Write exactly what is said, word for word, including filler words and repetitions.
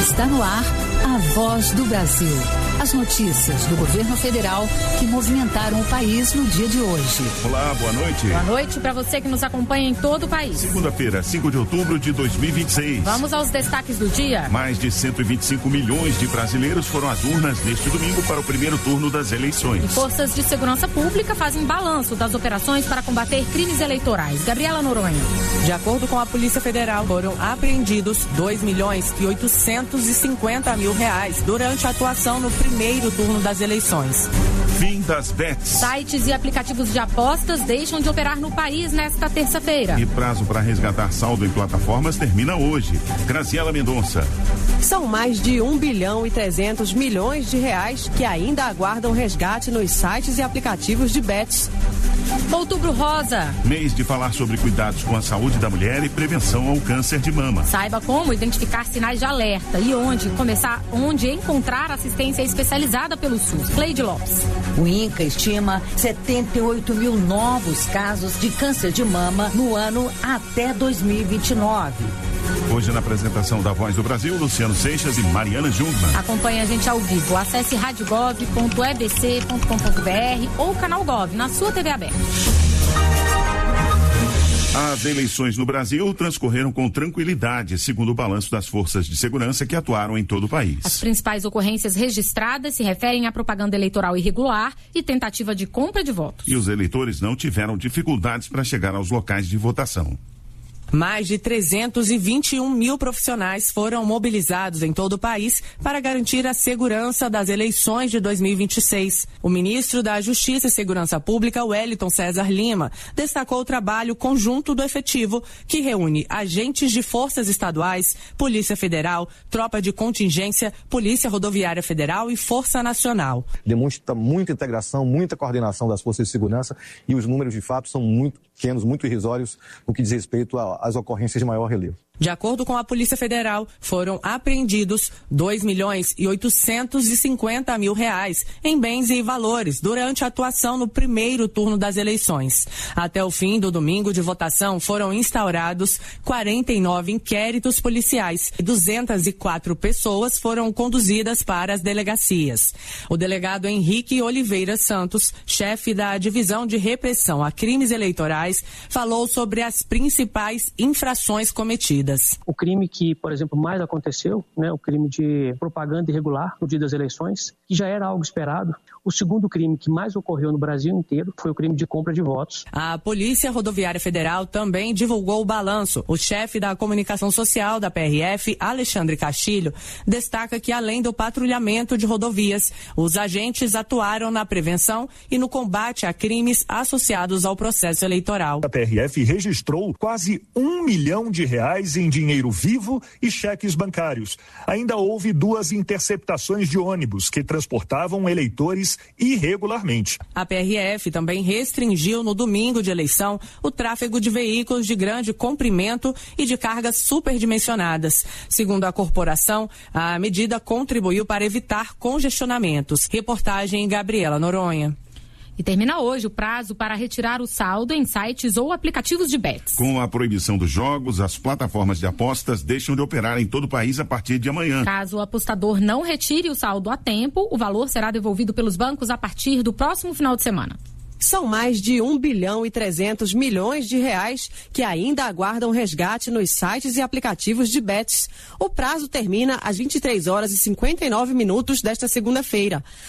Está no ar a Voz do Brasil. As notícias do governo federal que movimentaram o país no dia de hoje. Olá, boa noite. Boa noite para você que nos acompanha em todo o país. Segunda-feira, cinco de outubro de dois mil e vinte e seis. Vamos aos destaques do dia. Mais de cento e vinte e cinco milhões de brasileiros foram às urnas neste domingo para o primeiro turno das eleições. E forças de segurança pública fazem balanço das operações para combater crimes eleitorais. Gabriela Noronha. De acordo com a Polícia Federal, foram apreendidos dois milhões e oitocentos e cinquenta mil reais durante a atuação no primeiro turno das eleições. Fim das bets. Sites e aplicativos de apostas deixam de operar no país nesta terça-feira. E prazo para resgatar saldo em plataformas termina hoje. Graciela Mendonça. São mais de um bilhão e trezentos milhões de reais que ainda aguardam resgate nos sites e aplicativos de bets. Outubro Rosa. Mês de falar sobre cuidados com a saúde da mulher e prevenção ao câncer de mama. Saiba como identificar sinais de alerta e onde começar, onde encontrar assistência especializada pelo SUS. Cleide Lopes. O INCA estima setenta e oito mil novos casos de câncer de mama no ano até dois mil e vinte e nove. Hoje, na apresentação da Voz do Brasil, Luciano Seixas e Mariana Jungmann. Acompanhe a gente ao vivo. Acesse rádio gov ponto e b c ponto com ponto b r ou canal Gov na sua T V aberta. As eleições no Brasil transcorreram com tranquilidade, segundo o balanço das forças de segurança que atuaram em todo o país. As principais ocorrências registradas se referem à propaganda eleitoral irregular e tentativa de compra de votos. E os eleitores não tiveram dificuldades para chegar aos locais de votação. Mais de trezentos e vinte e um mil profissionais foram mobilizados em todo o país para garantir a segurança das eleições de dois mil e vinte e seis. O ministro da Justiça e Segurança Pública, Wellington César Lima, destacou o trabalho conjunto do efetivo, que reúne agentes de forças estaduais, Polícia Federal, Tropa de Contingência, Polícia Rodoviária Federal e Força Nacional. Demonstra muita integração, muita coordenação das forças de segurança e os números de fato são muito pequenos, muito irrisórios no que diz respeito às ocorrências de maior relevo. De acordo com a Polícia Federal, foram apreendidos dois milhões e oitocentos e cinquenta mil reais em bens e valores durante a atuação no primeiro turno das eleições. Até o fim do domingo de votação, foram instaurados quarenta e nove inquéritos policiais e duzentas e quatro pessoas foram conduzidas para as delegacias. O delegado Henrique Oliveira Santos, chefe da Divisão de Repressão a Crimes Eleitorais, falou sobre as principais infrações cometidas. O crime que, por exemplo, mais aconteceu, né, o crime de propaganda irregular no dia das eleições, que já era algo esperado. O segundo crime que mais ocorreu no Brasil inteiro foi o crime de compra de votos. A Polícia Rodoviária Federal também divulgou o balanço. O chefe da comunicação social da P R F, Alexandre Castilho, destaca que, além do patrulhamento de rodovias, os agentes atuaram na prevenção e no combate a crimes associados ao processo eleitoral. A P R F registrou quase um milhão de reais em dinheiro vivo e cheques bancários. Ainda houve duas interceptações de ônibus que transportavam eleitores irregularmente. A P R F também restringiu no domingo de eleição o tráfego de veículos de grande comprimento e de cargas superdimensionadas. Segundo a corporação, a medida contribuiu para evitar congestionamentos. Reportagem Gabriela Noronha. E termina hoje o prazo para retirar o saldo em sites ou aplicativos de bets. Com a proibição dos jogos, as plataformas de apostas deixam de operar em todo o país a partir de amanhã. Caso o apostador não retire o saldo a tempo, o valor será devolvido pelos bancos a partir do próximo final de semana. São mais de um bilhão e trezentos milhões de reais que ainda aguardam resgate nos sites e aplicativos de bets. O prazo termina às vinte e três horas e cinquenta e nove minutos desta segunda-feira.